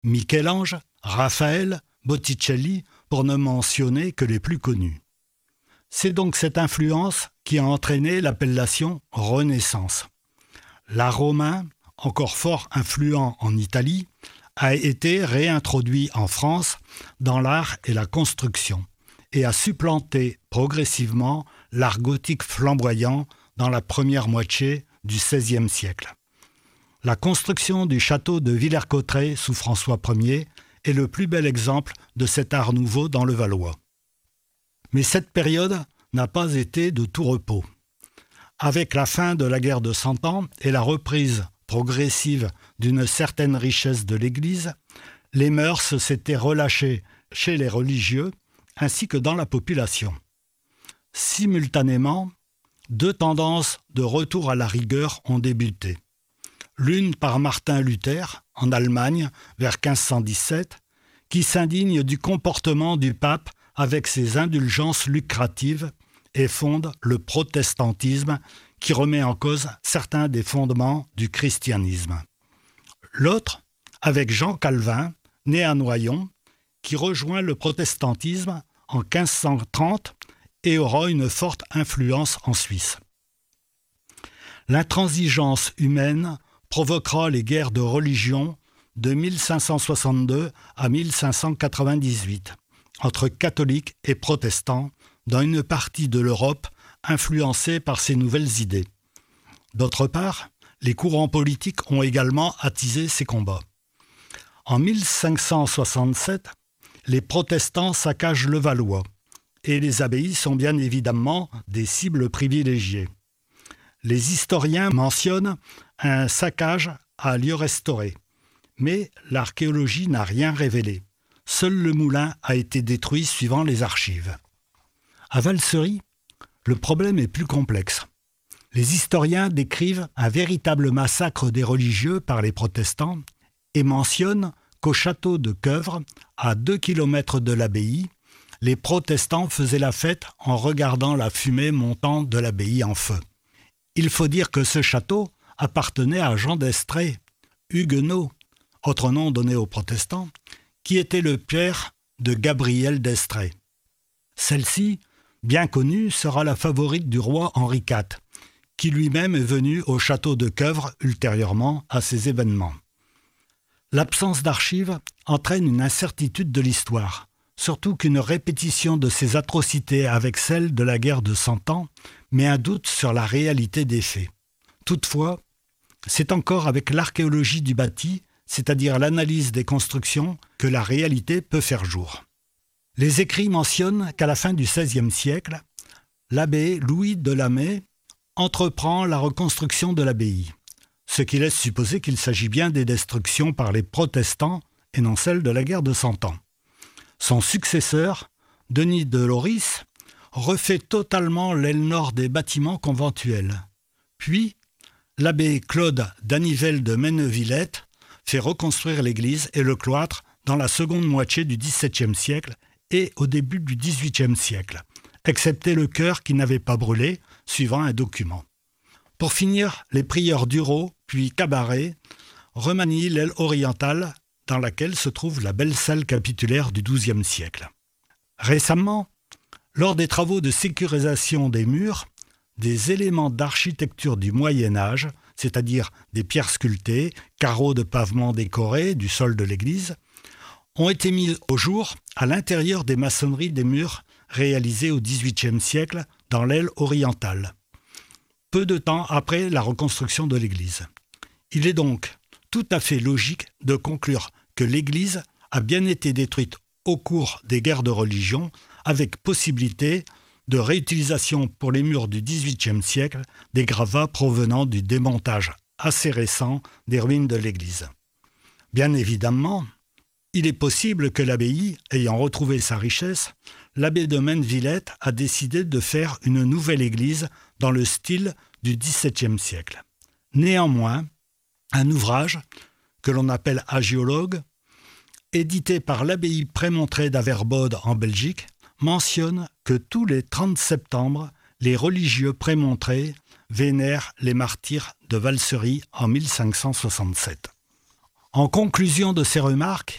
Michel-Ange, Raphaël, Botticelli, pour ne mentionner que les plus connus. C'est donc cette influence qui a entraîné l'appellation Renaissance. L'art romain, encore fort influent en Italie, a été réintroduit en France dans l'art et la construction et a supplanté progressivement l'art gothique flamboyant dans la première moitié du XVIe siècle. La construction du château de Villers-Cotterêts sous François Ier est le plus bel exemple de cet art nouveau dans le Valois. Mais cette période n'a pas été de tout repos. Avec la fin de la guerre de Cent Ans et la reprise progressive d'une certaine richesse de l'Église, les mœurs s'étaient relâchées chez les religieux ainsi que dans la population. Simultanément, deux tendances de retour à la rigueur ont débuté. L'une par Martin Luther, en Allemagne, vers 1517, qui s'indigne du comportement du pape avec ses indulgences lucratives et fonde le protestantisme qui remet en cause certains des fondements du christianisme. L'autre, avec Jean Calvin, né à Noyon, qui rejoint le protestantisme en 1530 et aura une forte influence en Suisse. L'intransigeance humaine provoquera les guerres de religion de 1562 à 1598 entre catholiques et protestants dans une partie de l'Europe influencée par ces nouvelles idées. D'autre part, les courants politiques ont également attisé ces combats. En 1567, les protestants saccagent le Valois et les abbayes sont bien évidemment des cibles privilégiées. Les historiens mentionnent un saccage à lieu restauré, mais l'archéologie n'a rien révélé. Seul le moulin a été détruit suivant les archives. À Valsery, le problème est plus complexe. Les historiens décrivent un véritable massacre des religieux par les protestants et mentionnent qu'au château de Queuvre, à 2 kilomètres de l'abbaye, les protestants faisaient la fête en regardant la fumée montant de l'abbaye en feu. Il faut dire que ce château appartenait à Jean d'Estrées, huguenot, autre nom donné aux protestants, qui était le père de Gabriel d'Estrées. Celle-ci, bien connue, sera la favorite du roi Henri IV, qui lui-même est venu au château de Queuvre ultérieurement à ces événements. L'absence d'archives entraîne une incertitude de l'histoire, surtout qu'une répétition de ces atrocités avec celle de la guerre de Cent Ans met un doute sur la réalité des faits. Toutefois, c'est encore avec l'archéologie du bâti, c'est-à-dire l'analyse des constructions, que la réalité peut faire jour. Les écrits mentionnent qu'à la fin du XVIe siècle, l'abbé Louis de Lamay entreprend la reconstruction de l'abbaye, ce qui laisse supposer qu'il s'agit bien des destructions par les protestants et non celles de la guerre de Cent Ans. Son successeur, Denis de Loris, refait totalement l'aile nord des bâtiments conventuels. Puis, l'abbé Claude d'Annivelle de Mennevillette fait reconstruire l'église et le cloître dans la seconde moitié du XVIIe siècle et au début du XVIIIe siècle, excepté le chœur qui n'avait pas brûlé, suivant un document. Pour finir, les prieurs Dureau, puis Cabaret, remanient l'aile orientale dans laquelle se trouve la belle salle capitulaire du XIIe siècle. Récemment, lors des travaux de sécurisation des murs, des éléments d'architecture du Moyen-Âge, c'est-à-dire des pierres sculptées, carreaux de pavement décorés du sol de l'église, ont été mis au jour à l'intérieur des maçonneries des murs réalisées au XVIIIe siècle dans l'aile orientale, peu de temps après la reconstruction de l'église. Il est donc tout à fait logique de conclure que l'église a bien été détruite au cours des guerres de religion, avec possibilité de réutilisation pour les murs du XVIIIe siècle des gravats provenant du démontage assez récent des ruines de l'église. Bien évidemment, il est possible que l'abbaye, ayant retrouvé sa richesse, l'abbé de Mennevillette a décidé de faire une nouvelle église dans le style du XVIIe siècle. Néanmoins, un ouvrage, que l'on appelle Hagiologue, édité par l'abbaye Prémontré d'Averbode en Belgique, mentionne que tous les 30 septembre, les religieux prémontrés vénèrent les martyrs de Valsery en 1567. En conclusion de ces remarques,